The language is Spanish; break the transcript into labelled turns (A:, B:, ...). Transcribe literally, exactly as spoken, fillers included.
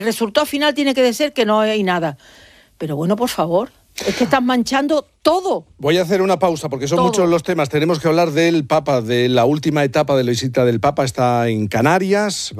A: El resultado final tiene que ser que no hay nada. Pero bueno, por favor, es que estás manchando todo.
B: Voy a hacer una pausa porque son
A: todo.
B: muchos los temas. Tenemos que hablar del Papa, de la última etapa de la visita del Papa. Está en Canarias.